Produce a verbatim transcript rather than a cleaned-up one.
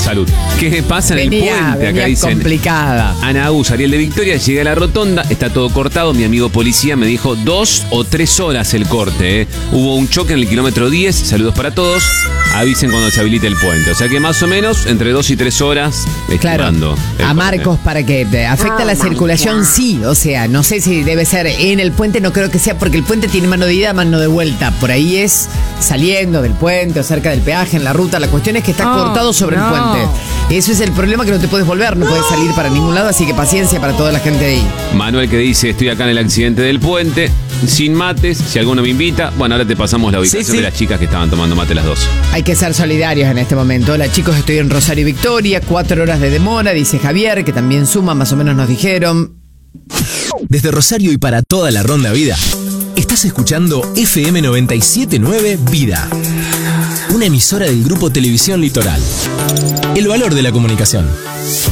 Salud. ¿Qué pasa en Venía, el puente? venía Acá dicen. complicada. Ana Agus, Ariel de Victoria, llegué a la rotonda, está todo cortado. Mi amigo policía me dijo dos o tres horas el corte. ¿eh? Hubo un choque en el kilómetro diez. Saludos para todos. Avisen cuando se habilite el puente. O sea que más o menos entre dos y tres horas Claro, estimando el a corte. Marcos para que te afecta la circulación, sí. O sea, no sé si debe ser en el puente, no creo que sea, porque el puente tiene mano de ida, mano de vuelta. Por ahí es saliendo del puente o cerca del peaje, en la ruta. La cuestión es que está Oh, cortado sobre no. el puente. Eso es el problema, que no te puedes volver, no puedes salir para ningún lado, así que paciencia para toda la gente de ahí. Manuel que dice, estoy acá en el accidente del puente, sin mates, si alguno me invita. Bueno, ahora te pasamos la ubicación Sí, sí. de las chicas que estaban tomando mate las dos. Hay que ser solidarios en este momento. Hola chicos, estoy en Rosario Victoria, cuatro horas de demora, dice Javier, que también suma, más o menos nos dijeron. Desde Rosario y para toda la Ronda Vida, estás escuchando F M noventa y siete punto nueve Vida, una emisora del Grupo Televisión Litoral. El valor de la comunicación.